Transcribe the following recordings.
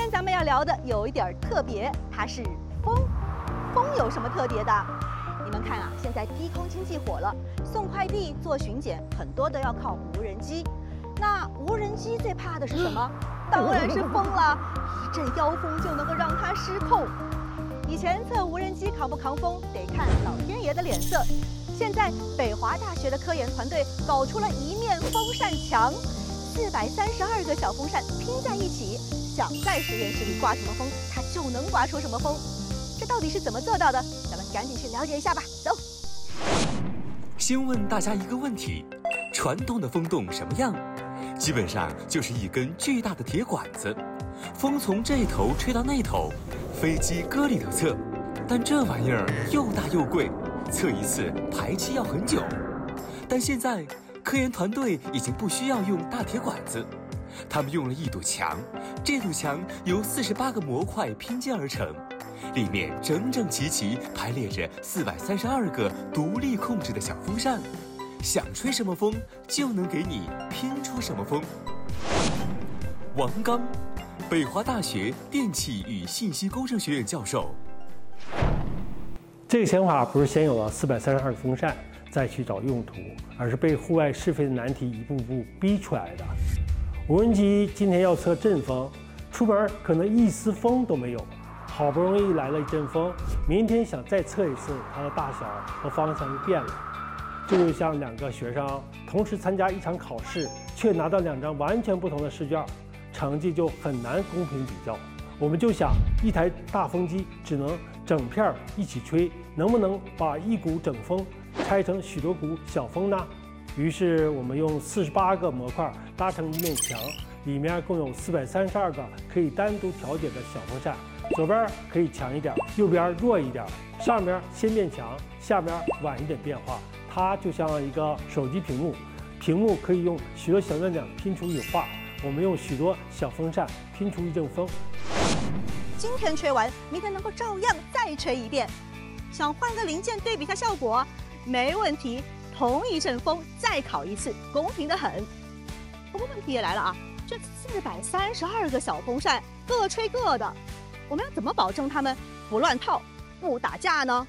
天咱们要聊的有一点特别，它是风。风有什么特别的？你们看啊，现在低空经济火了，送快递、做巡检，很多都要靠无人机。那无人机最怕的是什么？当然是风了，一阵妖风就能够让它失控。以前测无人机扛不扛风，得看老天爷的脸色。现在北华大学的科研团队搞出了一面风扇墙，432个小风扇拼在一起，想在实验室里刮什么风，它就能刮出什么风。这到底是怎么做到的？咱们赶紧去了解一下吧。走。 先问大家一个问题：传统的风洞什么样？基本上就是一根巨大的铁管子，风从这头吹到那头，飞机搁里头测。但这玩意儿又大又贵，测一次排期要很久。但现在科研团队已经不需要用大铁管子，他们用了一堵墙，这堵墙由48个模块拼接而成，里面整整齐齐排列着432个独立控制的小风扇，想吹什么风就能给你拼出什么风。王刚，北华大学电气与信息工程学院教授。 这个想法不是先有了432个风扇再去找用途，而是被户外试飞的难题一步步逼出来的。无人机今天要测阵风，出门可能一丝风都没有，好不容易来了一阵风，明天想再测一次，它的大小和方向就变了。这就像两个学生同时参加一场考试，却拿到2张完全不同的试卷，成绩就很难公平比较。我们就想，一台大风机只能整片一起吹，能不能把一股整风拆成许多股小风呢？于是我们用48个模块搭成一面墙，里面共有432个可以单独调节的小风扇，左边可以强一点，右边弱一点，上边先变强，下边晚一点变化。它就像一个手机屏幕，屏幕可以用许多小亮点拼出有画，我们用许多小风扇拼出一阵风。 今天吹完，明天能够照样再吹一遍。想换个零件对比下效果，没问题。同一阵风再考一次，公平得很。不过问题也来了啊，这432个小风扇各吹各的，我们要怎么保证它们不乱套、不打架呢？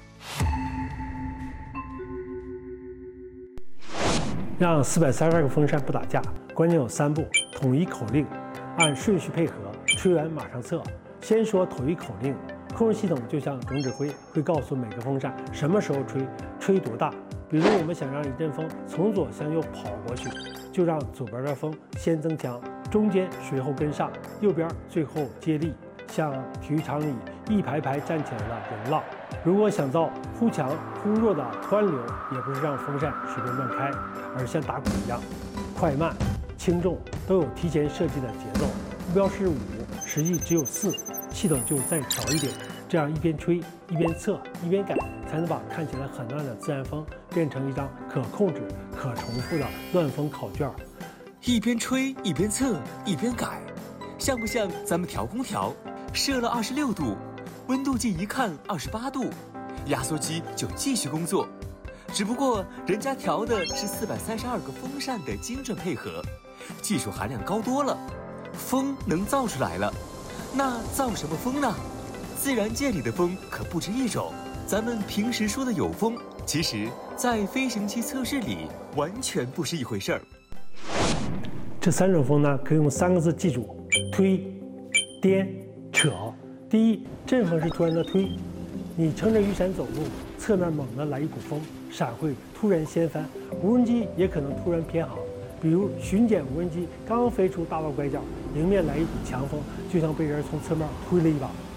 让432个风扇不打架，关键有3步：统一口令，按顺序配合，吹完马上测。先说统一口令，控制系统就像总指挥，会告诉每个风扇什么时候吹，吹多大。比如我们想让一阵风从左向右跑过去，就让左边的风先增强，中间随后跟上，右边最后接力，像体育场里一排排站起来的人浪。如果想造忽强忽弱的湍流，也不是让风扇随便乱开，而像打鼓一样，快慢、轻重都有提前设计的节奏。目标是5，实际只有4，系统就再调一点，这样一边吹一边测一边改，才能把看起来很乱的自然风变成一张可控制、可重复的乱风考卷。 一边吹一边测一边改，像不像咱们调空调，设了26度，温度计一看28度，压缩机就继续工作。只不过人家调的是432个风扇的精准配合，技术含量高多了，风能造出来了。那造什么风呢？自然界里的风可不止一种，咱们平时说的有风，其实在飞行器测试里完全不是一回事儿。 这3种风呢，可以用3个字记住：推、颠、扯。第一，阵风是突然的推，你撑着雨伞走路，侧面猛地来一股风，伞会突然掀翻，无人机也可能突然偏航。比如巡检无人机刚飞出大道拐角，迎面来一股强风，就像被人从侧面推了一把，